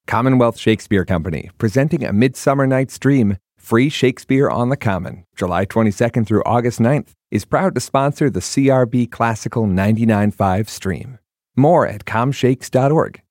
Commonwealth Shakespeare Company, presenting A Midsummer Night's Dream, free Shakespeare on the Common, July 22nd through August 9th, is proud to sponsor the CRB Classical 99.5 stream. More at comshakes.org.